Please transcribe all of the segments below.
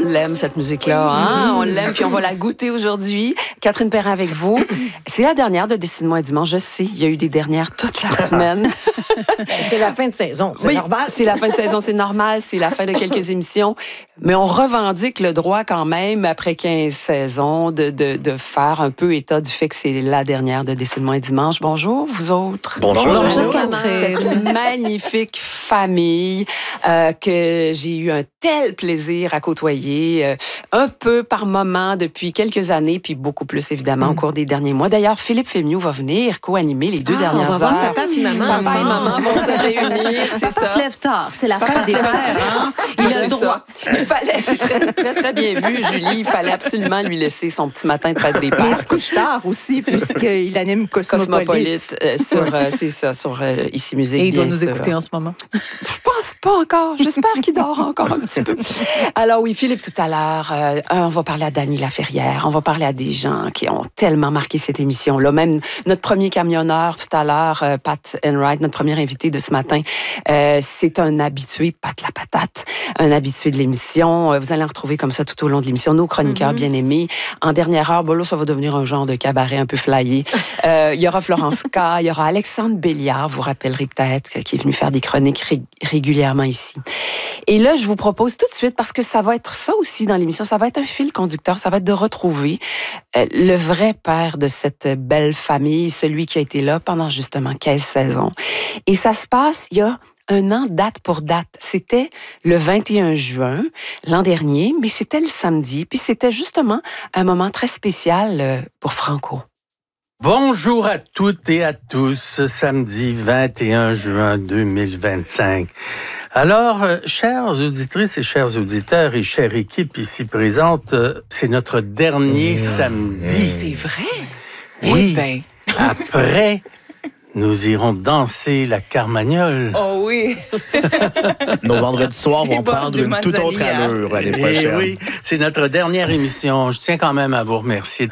l'aime, cette musique-là. Hein? On l'aime, puis on va la goûter aujourd'hui. Catherine Perrin avec vous. C'est la dernière de Dessine-moi dimanche. Je sais, il y a eu des dernières toute la semaine. C'est la fin de saison, c'est normal. C'est la fin de saison, c'est normal. C'est la fin de quelques émissions. Mais on revendique le droit quand même, après 15 saisons, de faire un peu état du fait que c'est la dernière de Dessine-moi dimanche. Bonjour, vous autres. Bonjour, Catherine. Cette magnifique famille que j'ai eu un tel plaisir à côtoyer, un peu par moment depuis quelques années, puis beaucoup plus évidemment au cours des derniers mois. D'ailleurs, Philippe Fémieux va venir co-animer les 2 dernières heures. On va voir papa et maman. Papa et maman vont se réunir, c'est ça. Papa se lève tard, c'est la fête des pères. Hein? Il a le droit. Il fallait, c'est très, très, très bien vu, Julie. Il fallait absolument lui laisser son petit matin de fête des pères. Mais il se couche tard aussi, puisqu'il anime Cosmopolite. C'est ça, sur Ici Musique. Et il doit nous écouter en ce moment. Je pense pas encore. J'espère qu'il dort encore un petit peu. Alors oui, Philippe, tout à l'heure, on va parler à Dany Laferrière. On va parler à des gens qui ont tellement marqué cette émission-là. Même notre premier camionneur tout à l'heure, Pat Enright, notre premier invité de ce matin, c'est un habitué, Pat la patate, un habitué de l'émission. Vous allez en retrouver comme ça tout au long de l'émission. Nos chroniqueurs bien-aimés. En dernière heure, là, ça va devenir un genre de cabaret un peu flyé. Il y aura Florence K, il y aura Alexandre Béliard, vous vous rappellerez peut-être, qui est venu faire des chroniques régulièrement ici. Et là, je vous propose tout de suite, parce que ça va être ça aussi dans l'émission, ça va être un fil conducteur, ça va être de retrouver le vrai père de cette belle famille, celui qui a été là pendant justement 15 saisons. Et ça se passe, il y a un an, date pour date. C'était le 21 juin l'an dernier, mais c'était le samedi, puis c'était justement un moment très spécial pour Franco. Bonjour à toutes et à tous, ce samedi 21 juin 2025. Alors, chères auditrices et chers auditeurs et chère équipe ici présente, c'est notre dernier samedi. C'est vrai? Oui. Eh ben. Après, nous irons danser la Carmagnole. Oh oui! Nos vendredis soirs vont prendre une toute autre allure l'année prochaine. Oui, c'est notre dernière émission. Je tiens quand même à vous remercier.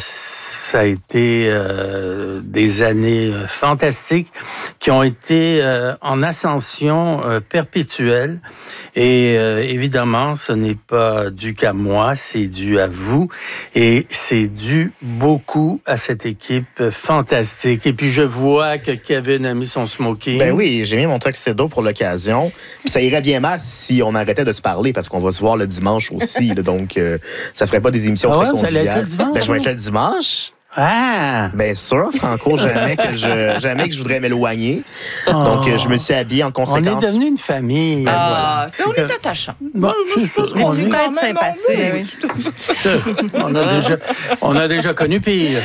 Ça a été des années fantastiques qui ont été en ascension perpétuelle. Et évidemment, ce n'est pas dû qu'à moi, c'est dû à vous. Et c'est dû beaucoup à cette équipe fantastique. Et puis, je vois que Kevin a mis son smoking. Ben oui, j'ai mis mon tuxedo pour l'occasion. Puis ça irait bien mal si on arrêtait de se parler, parce qu'on va se voir le dimanche aussi. Là, donc, ça ferait pas des émissions très conviviales. Vous allez être le dimanche? Ben, je vais être le dimanche. Ah! Bien sûr, Franco, jamais que je voudrais m'éloigner. Donc, je me suis habillé en conséquence. On est devenu une famille. Ah, voilà. on est attachant. Bon, je pense qu'on est être sympathique. On a déjà connu pire.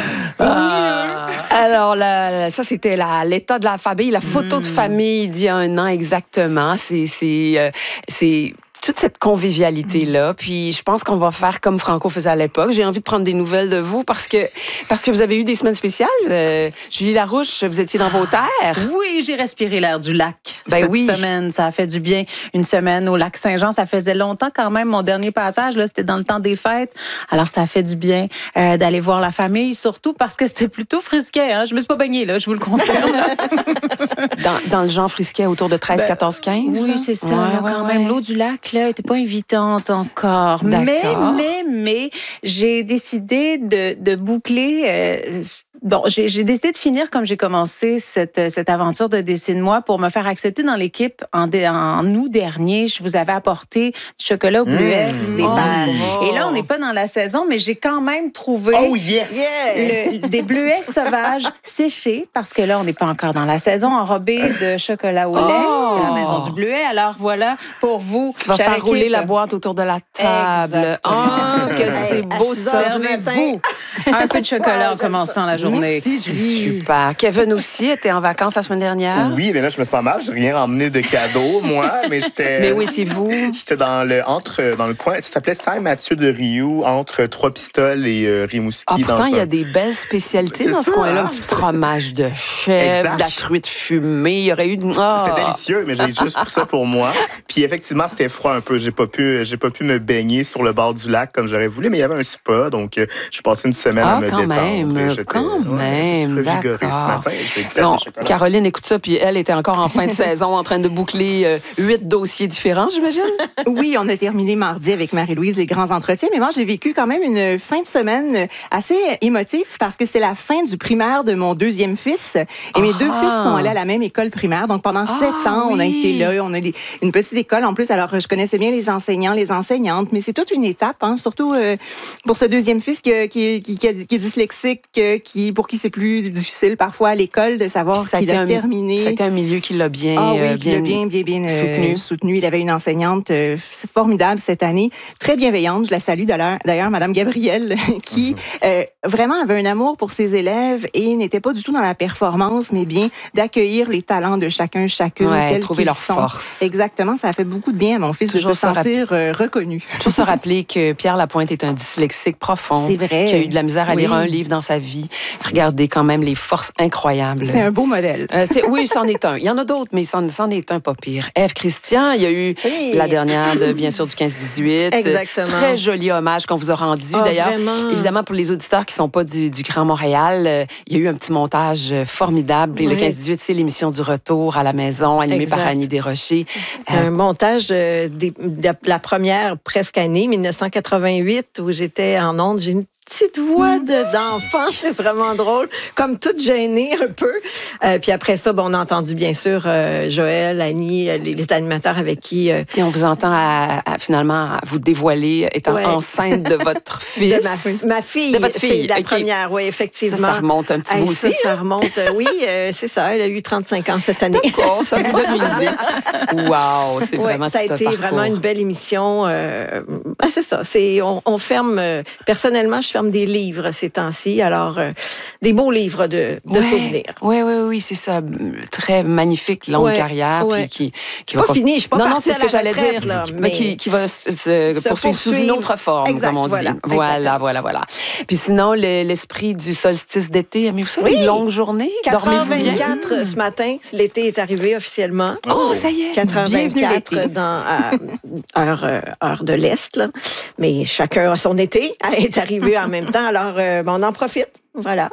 Alors, ça, c'était l'état de la famille, la photo de famille d'il y a un an exactement. C'est toute cette convivialité-là. Puis je pense qu'on va faire comme Franco faisait à l'époque. J'ai envie de prendre des nouvelles de vous parce que vous avez eu des semaines spéciales. Julie Larouche, vous étiez dans vos terres. Oui, j'ai respiré l'air du lac cette semaine. Ça a fait du bien. Une semaine au lac Saint-Jean, ça faisait longtemps quand même. Mon dernier passage, là, c'était dans le temps des fêtes. Alors, ça a fait du bien d'aller voir la famille, surtout parce que c'était plutôt frisquet. Hein? Je me suis pas baignée, là, je vous le confirme. dans le genre frisquet autour de 13, 14, 15? Oui, c'est ça. Quand même, l'eau du lac, là, était pas invitante encore. Mais j'ai décidé de boucler... j'ai décidé de finir comme j'ai commencé cette aventure de Dessine-moi pour me faire accepter dans l'équipe. En août dernier, je vous avais apporté du chocolat au bleuet, des pères. Et là, on n'est pas dans la saison, mais j'ai quand même trouvé des bleuets sauvages séchés, parce que là, on n'est pas encore dans la saison, enrobés de chocolat au lait, de la maison du bleuet. Alors voilà, pour vous, tu vas faire rouler la boîte autour de la table. Que c'est beau ça. Servez-vous un peu de chocolat en commençant la journée. C'est super. Kevin aussi était en vacances la semaine dernière. Oui, mais là, je me sens mal. Je n'ai rien emmené de cadeau, moi, mais j'étais... Mais où étiez-vous? J'étais dans le coin, ça s'appelait Saint-Mathieu-de-Riou, entre Trois-Pistoles et Rimouski. Pourtant, il y a des belles spécialités dans ce coin-là. Un petit fromage de chèvre, de la truite fumée. Il y aurait eu... C'était délicieux, mais j'ai juste pris ça pour moi. Puis effectivement, c'était froid un peu. J'ai pas pu me baigner sur le bord du lac comme j'aurais voulu, mais il y avait un spa, donc j'ai passé une semaine à me détendre. Quand même, je suis revigorée ce d'accord. matin. Je vais Non, graisser chocolat. Caroline écoute ça, puis elle était encore en fin de saison en train de boucler 8 dossiers différents, j'imagine. Oui, on a terminé mardi avec Marie-Louise les grands entretiens, mais moi, j'ai vécu quand même une fin de semaine assez émotive parce que c'était la fin du primaire de mon deuxième fils. Et mes deux fils sont allés à la même école primaire. Donc, pendant 7 ans, on a été là. On a une petite école en plus. Alors, je connaissais bien les enseignants, les enseignantes, mais c'est toute une étape, hein, surtout pour ce deuxième fils qui est dyslexique, pour qui c'est plus difficile parfois à l'école de savoir qu'il a terminé. C'était un milieu qui l'a bien, qui l'a bien soutenu. Il avait une enseignante formidable cette année, très bienveillante. Je la salue d'ailleurs, Madame Gabrielle, qui vraiment avait un amour pour ses élèves et n'était pas du tout dans la performance, mais bien d'accueillir les talents de chacune, trouver leur force. Exactement, ça a fait beaucoup de bien à mon fils toujours de se sentir reconnu. Toujours se rappeler que Pierre Lapointe est un dyslexique profond. C'est vrai. Qui a eu de la misère à lire un livre dans sa vie. Regardez quand même les forces incroyables. C'est un beau modèle. Oui, c'en est un. Il y en a d'autres, mais c'en est un pas pire. Ève Christian, il y a eu la dernière, bien sûr, du 15-18. Exactement. Très joli hommage qu'on vous a rendu. D'ailleurs, vraiment. évidemment, pour les auditeurs qui ne sont pas du Grand Montréal, il y a eu un petit montage formidable. Et le 15-18, c'est l'émission du retour à la maison, animée par Annie Desrochers. Un montage de la première presque année, 1988, où j'étais en ondes. J'ai une petite voix d'enfant, c'est vraiment drôle, comme toute gênée un peu. Puis après ça, on a entendu bien sûr Joël, Annie, les animateurs avec qui... Et on vous entend finalement vous dévoiler étant enceinte de votre fils. De ma fille. De votre fille. C'est la première, oui, effectivement. Ça remonte un petit bout aussi. Ça remonte, oui, c'est ça. Elle a eu 35 ans cette année. D'accord, ça vous donne une idée. Wow, c'est vraiment ça a été vraiment une belle émission. C'est ça. On ferme, personnellement, je ferme des livres ces temps-ci. Alors, des beaux livres de souvenirs. Oui, c'est ça. Très magnifique, longue carrière. Puis qui va pas fini, je suis pas Non, c'est ce que j'allais dire. Là, mais qui va se poursuivre sous une autre forme, comme on dit. Voilà. Puis sinon, l'esprit du solstice d'été, aimez-vous ça? Les longues journées? 4h24 ce matin, l'été est arrivé officiellement. Oh, ça y est! 4h24 dans heure de l'Est. Là. Mais chacun a son été, est arrivé en même temps. Alors, on en profite. Voilà.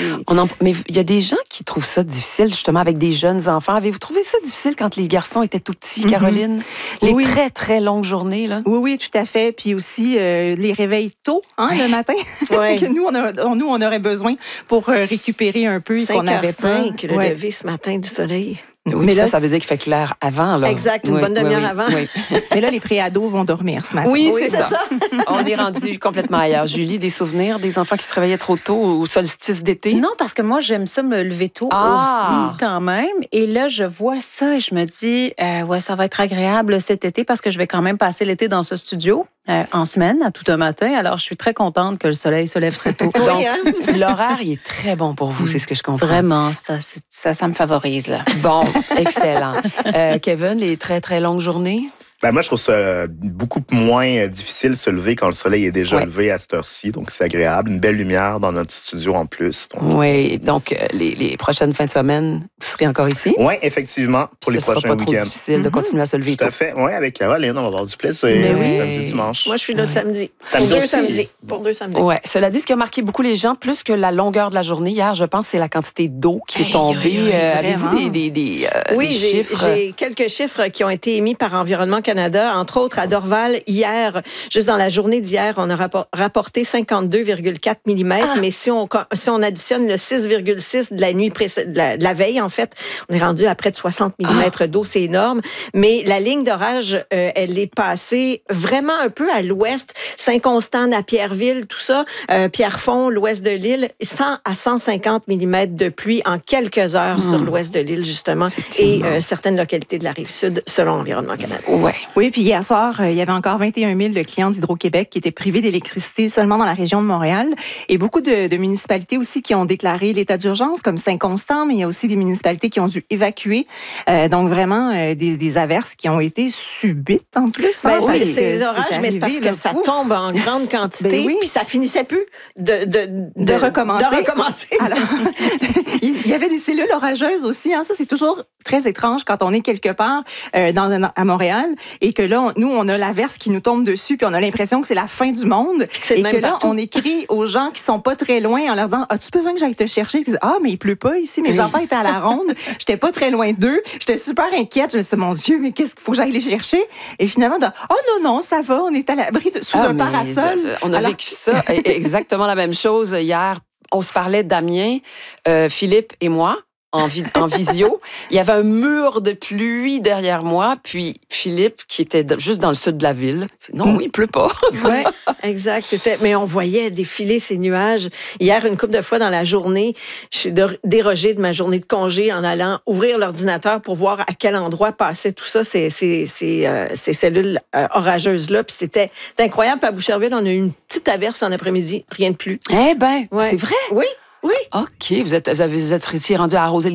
Mais il y a des gens qui trouvent ça difficile, justement, avec des jeunes enfants. Avez-vous trouvé ça difficile quand les garçons étaient tout petits, Caroline? Les très, très longues journées, là? Oui, tout à fait. Puis aussi, les réveils tôt, le matin, que nous, on aurait besoin pour récupérer un peu. 5h05, le lever ce matin du soleil. Oui, mais là, ça veut dire qu'il fait clair avant. Là. Exact, une bonne demi-heure avant. Oui. Mais là, les préados vont dormir ce matin. Oui, c'est ça. On est rendu complètement ailleurs. Julie, des souvenirs des enfants qui se réveillaient trop tôt au solstice d'été? Non, parce que moi, j'aime ça me lever tôt aussi quand même. Et là, je vois ça et je me dis, ça va être agréable cet été parce que je vais quand même passer l'été dans ce studio. En semaine, à tout un matin. Alors, je suis très contente que le soleil se lève très tôt. Donc, l'horaire, il est très bon pour vous, c'est ce que je comprends. Vraiment, ça me favorise. Là. Bon, excellent. Kevin, les très, très longues journées? Moi, je trouve ça beaucoup moins difficile de se lever quand le soleil est déjà levé à cette heure-ci. Donc, c'est agréable. Une belle lumière dans notre studio en plus. Oui, donc les prochaines fins de semaine, vous serez encore ici? Oui, effectivement, pour les prochains week-ends. Ce sera pas trop difficile de continuer à se lever tôt. Tout à fait. Oui, avec Caroline, on va avoir du plaisir samedi, dimanche. Moi, je suis là samedi. Pour deux samedis. Oui. Cela dit, ce qui a marqué beaucoup les gens, plus que la longueur de la journée, hier, je pense, c'est la quantité d'eau qui est tombée. Avez-vous des chiffres? J'ai quelques chiffres qui ont été émis par Environnement Canada, entre autres à Dorval, hier, juste dans la journée d'hier, on a rapporté 52,4 mm, mais si on additionne le 6,6 de la nuit de la veille, en fait, on est rendu à près de 60 mm d'eau, c'est énorme, mais la ligne d'orage, elle est passée vraiment un peu à l'ouest, Saint-Constant, Napierville, tout ça, Pierrefonds, l'ouest de l'île, 100 à 150 mm de pluie en quelques heures sur l'ouest de l'île, justement, et certaines localités de la Rive-Sud, selon Environnement Canada. Oui, puis hier soir, il y avait encore 21 000 de clients d'Hydro-Québec qui étaient privés d'électricité seulement dans la région de Montréal. Et beaucoup de municipalités aussi qui ont déclaré l'état d'urgence, comme Saint-Constant, mais il y a aussi des municipalités qui ont dû évacuer. Donc vraiment, des averses qui ont été subites en plus. Oui, c'est les orages, mais c'est parce que ça tombe en grande quantité, puis ça finissait plus de recommencer. Alors, il y avait des cellules orageuses aussi. Ça, c'est toujours très étrange quand on est quelque part à Montréal. et que là, nous, on a l'averse qui nous tombe dessus, puis on a l'impression que c'est la fin du monde. Et que là, on écrit aux gens qui sont pas très loin en leur disant, as-tu besoin que j'aille te chercher? Puis, mais il pleut pas ici. Mes enfants étaient à la ronde. J'étais pas très loin d'eux. J'étais super inquiète. Je me suis dit, mon Dieu, mais qu'est-ce qu'il faut que j'aille les chercher? Et finalement, non, ça va. On est à l'abri sous un parasol. On a vécu ça. Exactement la même chose hier. On se parlait, Damien, Philippe et moi, en visio. Il y avait un mur de pluie derrière moi, puis Philippe, qui était juste dans le sud de la ville. Non, il pleut pas. Oui, exact. Mais on voyait défiler ces nuages. Hier, une couple de fois dans la journée, j'ai dérogé de ma journée de congé en allant ouvrir l'ordinateur pour voir à quel endroit passait tout ça, ces cellules orageuses-là. Puis c'était incroyable. Puis à Boucherville, on a eu une petite averse en après-midi. Rien de plus. Eh bien, c'est vrai? Oui. OK, vous êtes rendu à arroser le